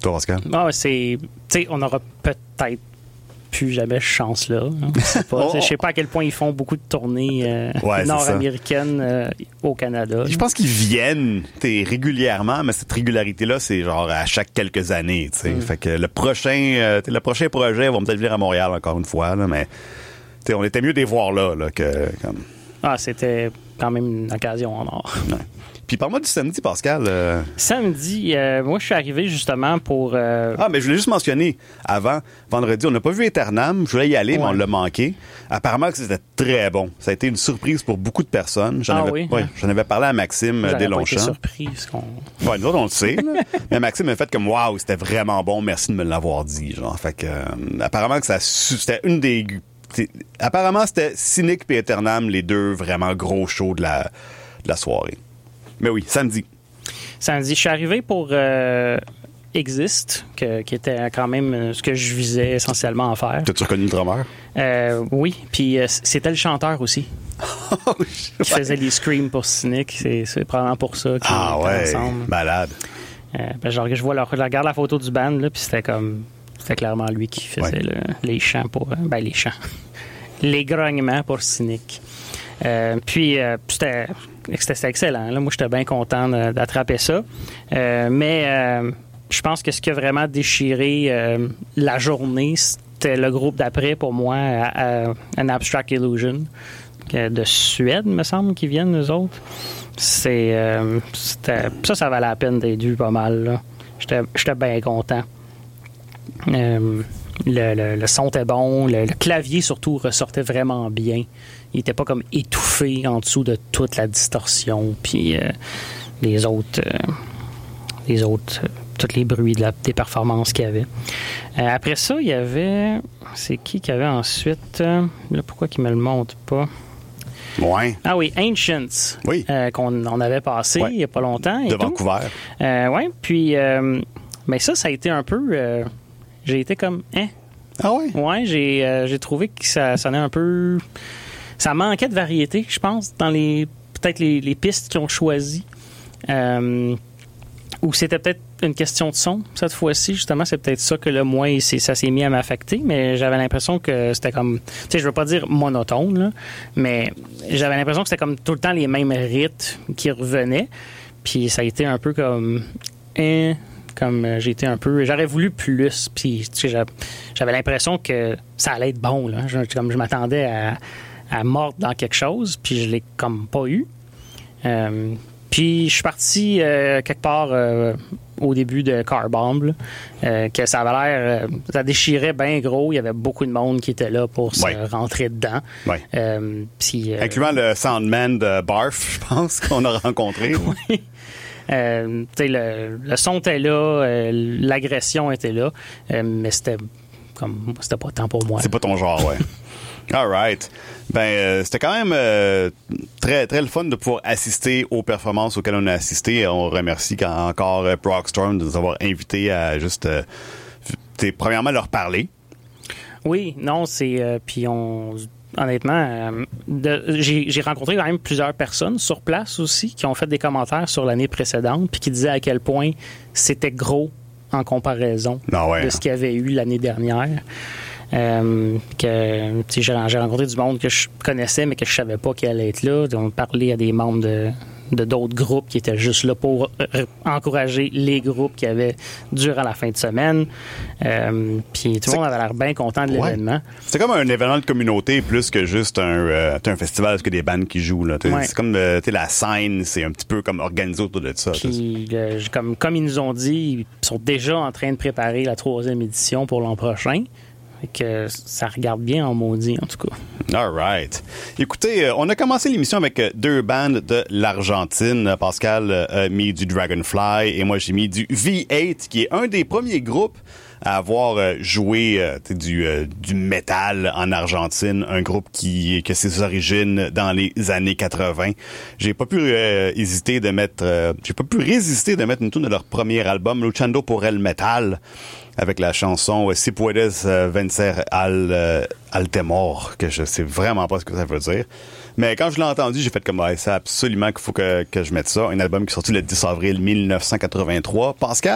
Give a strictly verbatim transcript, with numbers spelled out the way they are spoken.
Toi, Pascal? Ah, c'est... Tu sais, on aura peut-être plus jamais chance-là. Hein. Je sais pas. Je sais pas à quel point ils font beaucoup de tournées euh, ouais, nord-américaines euh, au Canada. Je pense qu'ils viennent régulièrement, mais cette régularité-là, c'est genre à chaque quelques années. Mm. Fait que le prochain, euh, le prochain projet va peut-être venir à Montréal encore une fois, là, mais on était mieux de les voir là, là que... Comme... Ah, c'était quand même une occasion en or. Ouais. Puis parle-moi du samedi, Pascal. Euh... Samedi, euh, moi, je suis arrivé justement pour... Euh... Ah, mais je voulais juste mentionner, avant, vendredi, on n'a pas vu Eternam. Je voulais y aller, ouais. mais on l'a manqué. Apparemment que c'était très bon. Ça a été une surprise pour beaucoup de personnes. J'en, ah, avais, oui, ouais, hein? j'en avais parlé à Maxime J'aurais Deslongchamps. J'aurais pas été surprise qu'on... Ouais, nous autres, on le sait. Là. Mais Maxime m'a fait comme, waouh, c'était vraiment bon. Merci de me l'avoir dit. Genre, fait que, euh, apparemment que ça, c'était une des... Apparemment, c'était Cynic et Eternam, les deux vraiment gros shows de la, de la soirée. Mais oui, samedi. Samedi, je suis arrivé pour euh, Exist, que, qui était quand même ce que je visais essentiellement en faire. T'as-tu reconnu le drummer? Euh, oui, puis euh, c'était le chanteur aussi. Qui faisait les screams pour Cynic. C'est, c'est probablement pour ça qu'ils ah étaient ouais, ensemble. malade. Euh, ben, genre, je vois leur, je regarde la photo du band, là, puis c'était comme... C'était clairement lui qui faisait ouais. le, les chants pour... Ben, les chants. Les grognements pour Cynic. Euh, puis, euh, c'était, c'était excellent. Là. Moi, j'étais bien content de, d'attraper ça. Euh, mais euh, je pense que ce qui a vraiment déchiré euh, la journée, c'était le groupe d'après pour moi, à, à, An Abstract Illusion, de Suède, me semble, qui viennent, eux autres. C'est, euh, c'était, ça, ça valait la peine d'être vu pas mal. Là. J'étais, j'étais bien content. Euh, le, le, le son était bon, le, le clavier surtout ressortait vraiment bien. Il était pas comme étouffé en dessous de toute la distorsion, puis euh, les autres, euh, les autres, euh, tous les bruits de la, des performances qu'il y avait. Euh, après ça, il y avait, c'est qui qu'il y avait ensuite euh, là, pourquoi qu'il me le montre pas? Ouais. Ah oui, Ancients, oui. Euh, qu'on on avait passé ouais. il y a pas longtemps. Et de tout. Vancouver. Euh, oui, puis euh, mais ça, ça a été un peu. Euh, j'ai été comme, hein? Ah ouais? Ouais, j'ai, euh, j'ai trouvé que ça sonnait un peu. Ça manquait de variété, je pense, dans les. Peut-être les, les pistes qu'ils ont choisies. Euh, ou c'était peut-être une question de son, cette fois-ci. Justement, c'est peut-être ça que là, moi, c'est, ça s'est mis à m'affecter, mais j'avais l'impression que c'était comme. Tu sais, je veux pas dire monotone, là, mais j'avais l'impression que c'était comme tout le temps les mêmes rythmes qui revenaient. Puis ça a été un peu comme. Hein, comme j'ai été un peu... J'aurais voulu plus, puis tu sais, j'avais l'impression que ça allait être bon, là. Je, comme je m'attendais à, à mordre dans quelque chose, puis je l'ai comme pas eu. Euh, puis je suis parti euh, quelque part euh, au début de Car Bomb, euh, que ça avait l'air... Euh, ça déchirait bien gros. Il y avait beaucoup de monde qui était là pour ouais. se rentrer dedans. Ouais. Euh, puis, euh, incluant le soundman de Barf, je pense, qu'on a rencontré. Oui. Euh, le, le son était là, euh, l'agression était là, euh, mais c'était comme c'était pas tant pour moi. C'est pas ton genre, ouais. All right. Ben, euh, c'était quand même euh, très, très le fun de pouvoir assister aux performances auxquelles on a assisté. On remercie quand, encore euh, Progstorm de nous avoir invités à juste, euh, premièrement, leur parler. Oui, non, c'est... Euh, puis on... Honnêtement, euh, de, j'ai, j'ai rencontré quand même plusieurs personnes sur place aussi qui ont fait des commentaires sur l'année précédente puis qui disaient à quel point c'était gros en comparaison ah ouais, de ce qu'il y avait eu l'année dernière. Euh, que, j'ai, j'ai rencontré du monde que je connaissais mais que je savais pas qu'il allait être là. On parlait à des membres de, de d'autres groupes qui étaient juste là pour euh, encourager les groupes qu'il y avait durant la fin de semaine. Euh, puis tout le monde avait l'air bien content de ouais. l'événement. C'est comme un événement de communauté plus que juste un, euh, un festival parce que des bandes qui jouent. Là. Ouais. C'est comme euh, la scène, c'est un petit peu comme organisé autour de ça. Puis, euh, comme, comme ils nous ont dit, ils sont déjà en train de préparer la troisième édition pour l'an prochain. Fait que ça regarde bien en maudit, en tout cas. All right. Écoutez, euh, on a commencé l'émission avec euh, deux bandes de l'Argentine. Pascal euh, a mis du Dragonfly et moi, j'ai mis du V huit, qui est un des premiers groupes à avoir euh, joué euh, du, euh, du métal en Argentine, un groupe qui que ses origines dans les années quatre-vingts. J'ai pas pu euh, hésiter de mettre, euh, j'ai pas pu résister de mettre une tune de leur premier album, Luchando por el Metal, avec la chanson Si puedes vencer al, euh, al temor, que je sais vraiment pas ce que ça veut dire. Mais quand je l'ai entendu, j'ai fait comme, ouais, c'est absolument qu'il faut que, que je mette ça. Un album qui est sorti le dix avril mille neuf cent quatre-vingt-trois. Pascal?